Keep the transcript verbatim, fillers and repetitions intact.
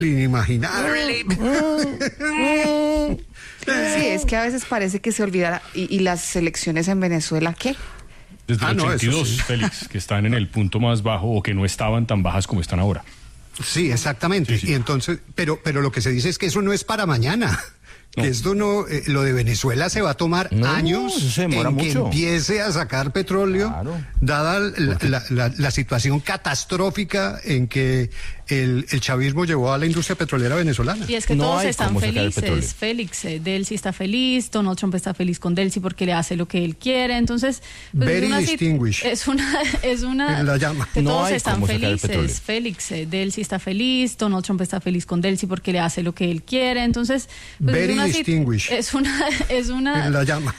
inimaginable. Sí, es que a veces parece que se olvidara. ¿Y, y las elecciones en Venezuela qué? Desde Ah, el no, ochenta y dos, eso sí. Félix, que están en el punto más bajo o que no estaban tan bajas como están ahora. Sí, exactamente. Sí, sí. Y entonces, pero, pero lo que se dice es que eso no es para mañana. No. Que esto no, eh, lo de Venezuela se va a tomar No, años eso se demora en que mucho. empiece a sacar petróleo, Claro. dada la, la, la, la situación catastrófica en que el, el chavismo llevó a la industria petrolera venezolana. Y es que No todos hay están cómo sacar el petróleo. felices. Félix, eh, Delcy está feliz, Donald Trump está feliz con Delcy porque le hace lo que él quiere. Entonces, pues, Very es una, sit- distinguished. es una, es una, Él la llama. que No todos hay están cómo sacar el petróleo. felices. Félix, eh, Delcy está feliz, Donald Trump está feliz con Delcy porque le hace lo que él quiere. Entonces, pues, Very es una, sit- distinguished. es una, es una, Él la llama.